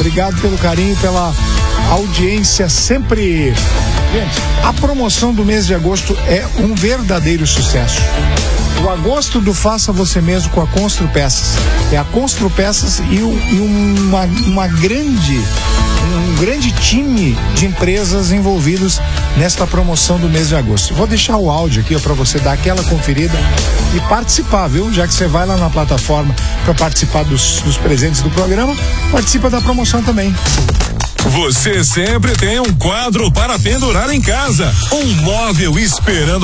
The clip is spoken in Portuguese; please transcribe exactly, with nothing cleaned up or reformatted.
Obrigado pelo carinho, pela audiência sempre. Gente, a promoção do mês de agosto é um verdadeiro sucesso. O agosto do Faça Você Mesmo com a Constru Peças. É a Constru Peças e, o, e uma, uma grande, um grande time de empresas envolvidos nesta promoção do mês de agosto. Vou deixar o áudio aqui para você dar aquela conferida e participar, viu? Já que você vai lá na plataforma para participar dos, dos presentes do programa, participa da promoção também. Você sempre tem um quadro para pendurar em casa, um móvel esperando